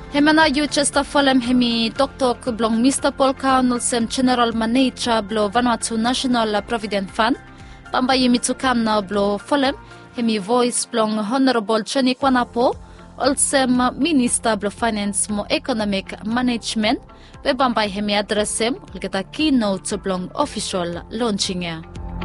Hemana yu chesta falem hemi tok blong Mr. Paul Nulsem General Manager blo Vanuatu National Provident Fund. Pamba yemi tukam na blo falem hemi voice blong Honorable Chani Kwanapo. Olsem Minister blo Finance mo Economic Management. Be bamba hemi addressem ulgeta keynote blong official launching ya.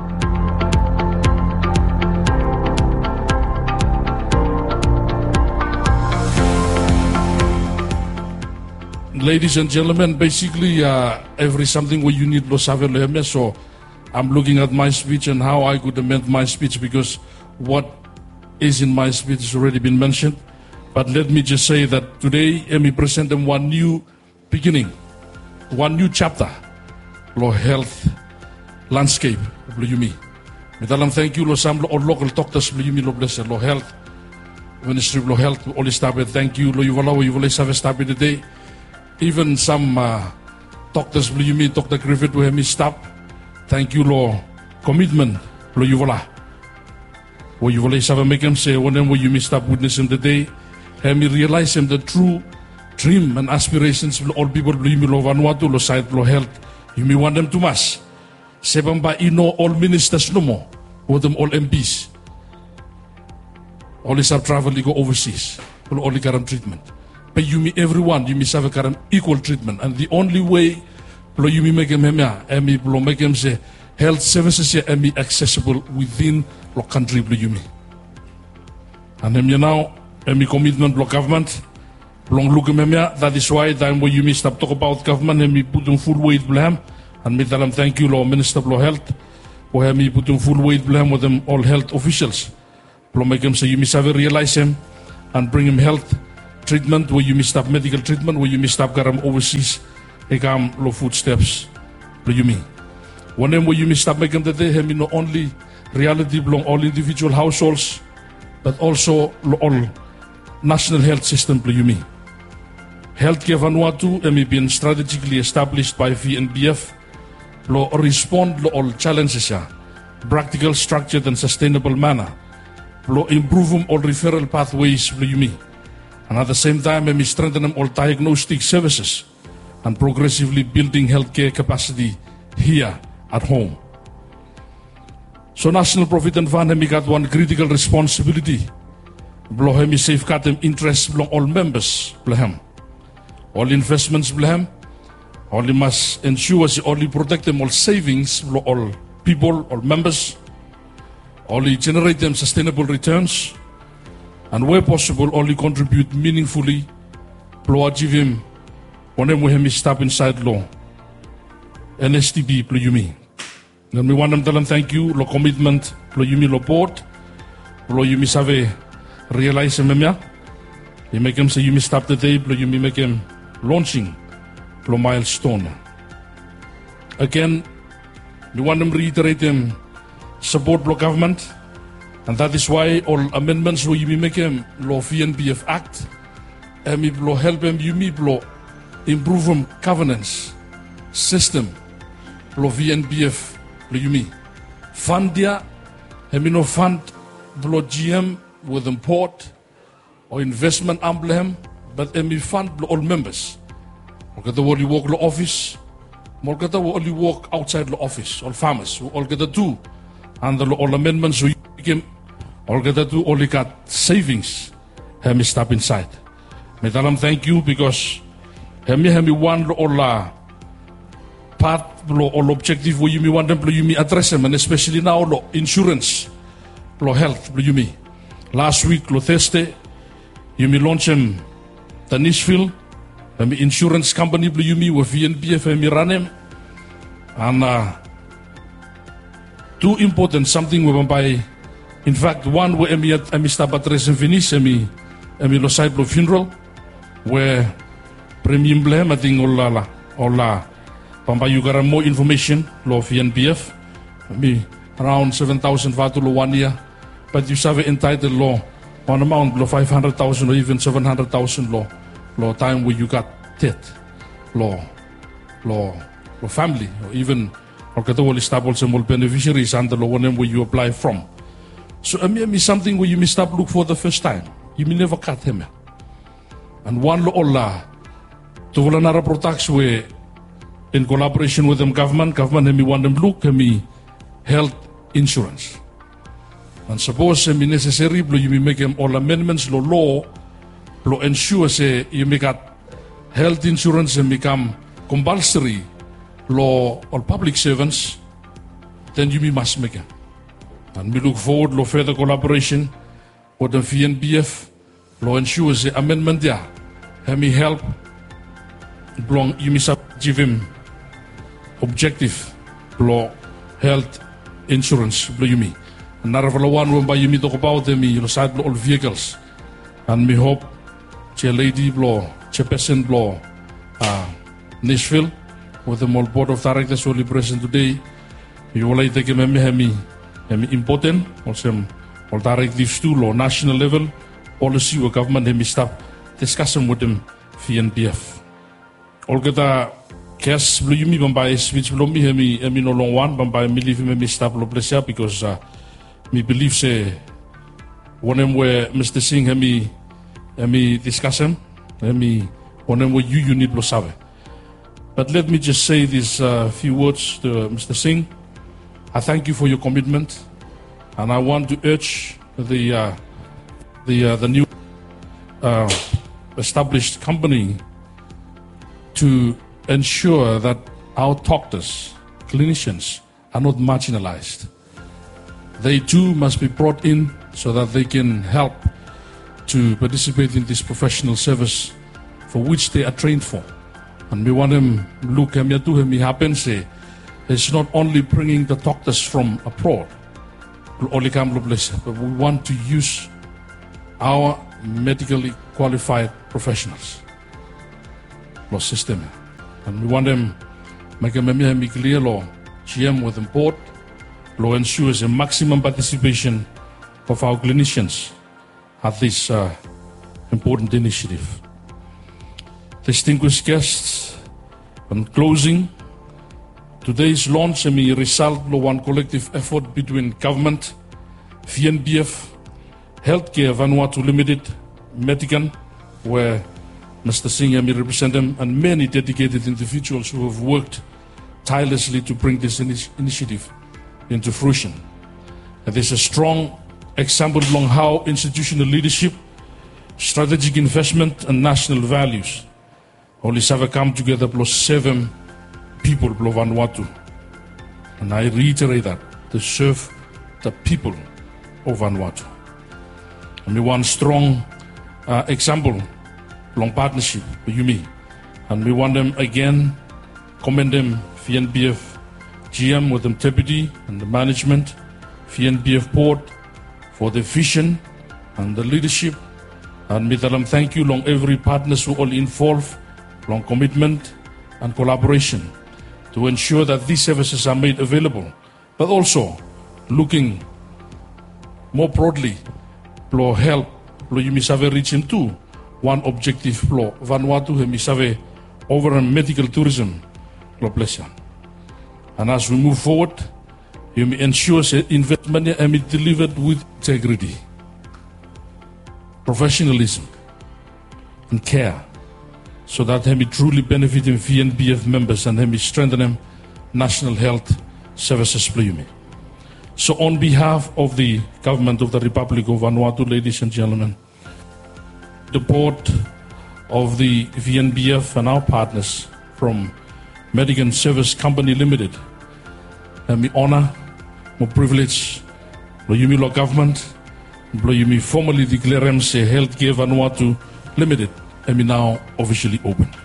Ladies and gentlemen, basically every something where you need lo save lehme, so I'm looking at my speech and how I could amend my speech because what is in my speech has already been mentioned. But let me just say that today we present them one new beginning, one new chapter, lo health landscape, lo yumi. Mitalam thank you lo sam lo local doctors lo yumi lo bless lo health ministry lo health all staff thank you lo you save staff today. Even some doctors, Dr. Griffith, will have stop. Thank you, Lord. Commitment, Lord, you will. What you will have make him say, whenever you stop witnessing the day, have me realize him the true dream and aspirations of all people, Lord Vanuatu, Lord Side, Lord Health. You may want them to mass. Sebamba, all ministers no more, or them all MPs. All is our travel, you go overseas, all current treatment. But you mean everyone, you must have a current equal treatment. And the only way you make them make them say health services here accessible within the country. And now, commitment to government. That is why time when you stop talk about government and me put on full weight blame. And me tell them thank you, Lord Minister of Health, for me put on full weight blame with them all health officials. Make them say you must have realize him and bring him health treatment where you missed up medical treatment where you missed up garam overseas ekam lo footsteps lo you mean whenever you missed up make them that they have not only reality belong all individual households but also all national health system lo you mean healthcare Vanuatu been strategically established by VNBF lo respond lo all challenges practical structured and sustainable manner lo improve all referral pathways lo you mean. And at the same time, we strengthen all diagnostic services and progressively building healthcare capacity here at home. So National Provident Fund has got one critical responsibility. We safeguard them interests of all members. All investments, only must ensure only protect them all savings, all people, all members, only generate them sustainable returns. And where possible, only contribute meaningfully to achieve him whenever we step inside law. NSTB, Pluyumi. And we want them to tell them thank you, lo commitment, Pluyumi, lo board, lo Yumi Save, realize him, you make him say you stop the day, Pluyumi make him launching, lo milestone. Again, we want them to reiterate him, support lo government. And that is why all amendments will you make him law VNBF Act, and will help him you will improve him governance system, law VNBF you me fund dia, and no fund law GM with import or investment emblem, but and fund all members. All get the work law office, more get the only work outside the office, all farmers who all get the two, and the all amendments who became. All get to only got savings. Have me stop inside. Me tell them thank you because have me one all part all objective where you want them to you address them and especially now lo insurance, lo health you me. Last week lo Thursday you me launch them the Nishville and me insurance company you me with VNBF and me run them and two important something we by. In fact, one where I stop at Resin Finish, I lost sight of funeral, where premium blame, I think all Pamba you got more information, law VNBF, around 7,000 Vatulo 1 year, but you have entitled law one amount, law 500,000 or even 700,000 law time where you got death, law family, or even or all established some beneficiaries under law one where you apply from. So something where you may stop look for the first time. You may never cut him. And one lo ola to Volanara Protax we in collaboration with them government hemi want them look hemi health insurance. And suppose hemi necessary blo you make them all amendments lo law blo ensure say you make health insurance and become compulsory law all public servants, then you must make them. And we look forward to further collaboration with the VNBF, law ensures the amendment there. Let me help belong you must give him objective law health insurance blue you me. Another one when by you me talk about them you side all vehicles. And we hope chair lady blow, chairperson blow Nashville with the all board of directors only present today. You will take hemi important also all directives to law national level policy or government hemi stop discussion with them VNBF. All kita cash blue you me bambai switch blue me hemi no long one bambai me leave me stop lo pleasure because me believe say one them where Mr. Singh hemi discussion hemi one them where you need lo sabe. But let me just say these few words to Mr. Singh. I thank you for your commitment, and I want to urge the new established company to ensure that our doctors, clinicians, are not marginalized. They too must be brought in so that they can help to participate in this professional service for which they are trained for. And we want them look at me happen say it's not only bringing the doctors from abroad, but we want to use our medically qualified professionals. System. And we want them make a clear law, GM with them board, law ensures a maximum participation of our clinicians at this important initiative. Distinguished guests, on closing, today's launch may result of one collective effort between government, VNBF, Healthcare Vanuatu Limited, Medican, where Mr. Singh may represent them, and many dedicated individuals who have worked tirelessly to bring this initiative into fruition. And there's a strong example along how institutional leadership, strategic investment, and national values only have come together plus 7 people of Vanuatu. And I reiterate that, to serve the people of Vanuatu. And we want strong example, long partnership with UMI. And we want them again, commend them, VNBF GM with them deputy and the management, VNBF board for the vision and the leadership. And we tell them thank you long every partners who all involved, long commitment and collaboration to ensure that these services are made available, but also looking more broadly, plo help, plo yumisave reach him too. One objective plo Vanuatu hemisave over medical tourism, plo pleasure. And as we move forward, you may ensure investment is delivered with integrity, professionalism, and care, so that he truly benefiting VNBF members and he strengthening national health services. So on behalf of the government of the Republic of Vanuatu, ladies and gentlemen, the board of the VNBF and our partners from Medican Service Company Limited, and me honor, my privilege, the Yumi government, Yumi formally declare MC Healthcare Vanuatu Limited, and me now officially open.